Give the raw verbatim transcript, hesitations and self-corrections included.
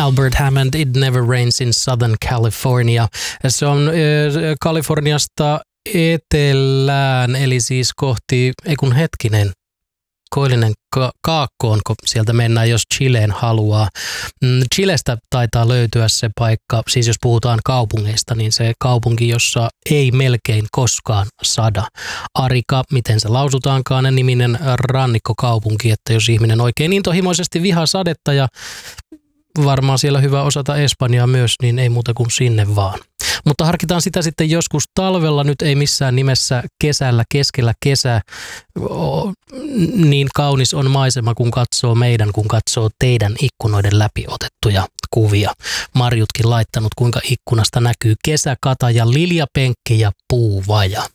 Albert Hammond, It Never Rains in Southern California. Se on äh, Kaliforniasta etelään, eli siis kohti, ei kun hetkinen, koillinen ka- kaakkoon, kun sieltä mennään, jos Chileen haluaa. Chilestä taitaa löytyä se paikka, siis jos puhutaan kaupungeista, niin se kaupunki, jossa ei melkein koskaan sada. Arica, miten se lausutaankaan, niminen rannikkokaupunki, että jos ihminen oikein intohimoisesti vihaa sadetta ja varmaan siellä hyvä osata espanjaa myös, niin ei muuta kuin sinne vaan. Mutta harkitaan sitä sitten joskus talvella, nyt ei missään nimessä kesällä, keskellä kesää. Niin kaunis on maisema, kun katsoo meidän, kun katsoo teidän ikkunoiden läpi otettuja kuvia. Marjutkin laittanut, kuinka ikkunasta näkyy kesäkata ja liljapenkki ja puuvaja.